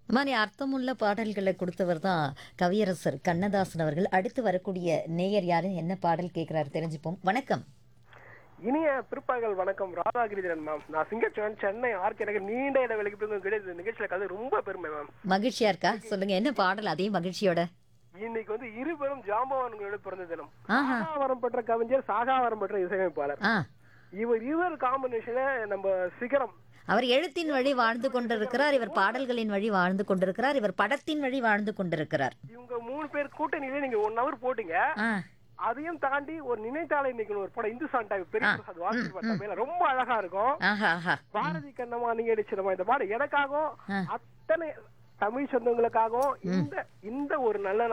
இந்த மாதிரி அர்த்தமுள்ள பாடல்களை கொடுத்தவர் தான் கவியரசர் கண்ணதாசன் அவர்கள். அடுத்து வரக்கூடிய நேயர் யாரு, என்ன பாடல் கேட்கிறாரு தெரிஞ்சுப்போம். வணக்கம். இனிய பிற்பகல் வணக்கம். ராதாகிரிதரன் மேம். நான் சிங்கச்சோன் சென்னை ஆர்கே நகர் நீண்ட இடைவெளிக்கு பிறகு கிடையாது நிகழ்ச்சியில கலந்து ரொம்ப பெருமை மேம். மகிழ்ச்சியா இருக்கா? சொல்லுங்க என்ன பாடல், அதே மகிழ்ச்சியோட. இன்னைக்கு வந்து இருபெரும் ஜாம்பவான்களோட பிறந்த தினம். ஆஹா. சாகாவரம் பெற்ற கவிஞர், சாகாவரம் பெற்ற இசையமைப்பாளர். ஆ, இவர் காம்பினேஷன நம்ம சிகரம். அவர் எழுத்தின் வழி வாழ்ந்து கொண்டிருக்கிறார், இவர் பாடல்களின் வழி வாழ்ந்து கொண்டிருக்கிறார், இவர் படத்தின் வழி வாழ்ந்து கொண்டிருக்கிறார். இவங்க 3 பேர் கூட்டணியில நீங்க 1 hour போட்டீங்க. ஆ, அதையும் தாண்டி ஒரு நினைத்தாலே இன்னைக்கு ஒரு படம் இந்துஸ்தான் டைப் பெரிய பிரசாத் வாசி பட்டம் ரொம்ப அழகா இருக்கும். ஆஹா ஆஹா. பாரதி கண்ணம்மா நீங்க அடிச்சிடமா இந்த பாடம் எனக்காகவும் ஆ. அத்தனை தமிழ் சொந்தங்களுக்காகவும் இந்த ஒரு நல்ல